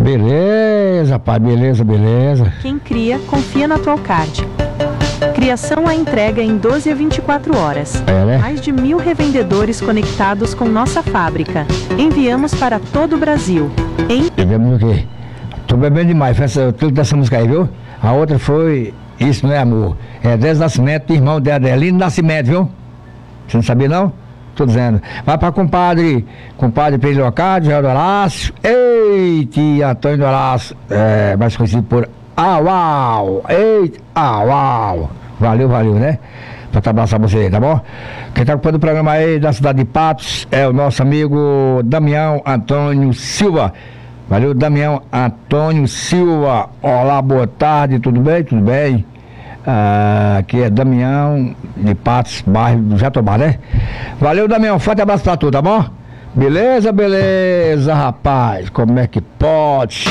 Beleza, pai, beleza. Quem cria, confia na Atualcard. Criação à entrega em 12 a 24 horas. Né? Mais de 1.000 revendedores conectados com nossa fábrica. Enviamos para todo o Brasil. Bebemos o quê? Tô bebendo demais, tudo dessa música aí, viu? A outra foi Isso Não É Amor. É Deus Nascimento, irmão de Adelino Nascimento, viu? Você não sabia não? Tô dizendo. Vai pra compadre Pedro Ocádio, Geraldo Horácio. Eita, Antônio Horácio, mais conhecido por Au. Eita, Au. Valeu, né? Pra abraçar você aí, tá bom? Quem tá ocupando o programa aí da cidade de Patos é o nosso amigo Damião Antônio Silva. Valeu, Damião Antônio Silva. Olá, boa tarde, tudo bem? Tudo bem? Aqui é Damião de Patos, bairro do Jatobá, né? Valeu, Damião, forte abraço pra tu, tá bom? Beleza, rapaz, como é que pode?